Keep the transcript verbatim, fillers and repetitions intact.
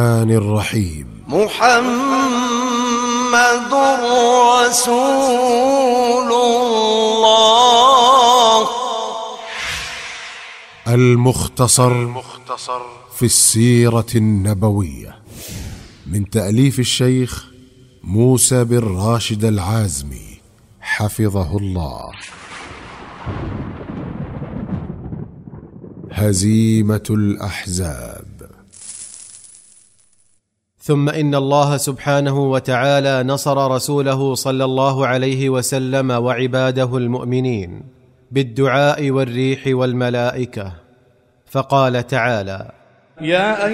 الرحيم. محمد رسول الله. المختصر في السيرة النبوية، من تأليف الشيخ موسى بن راشد العازمي حفظه الله. هزيمة الأحزاب. ثم إن الله سبحانه وتعالى نصر رسوله صلى الله عليه وسلم وعباده المؤمنين بالدعاء والريح والملائكة، فقال تعالى: يا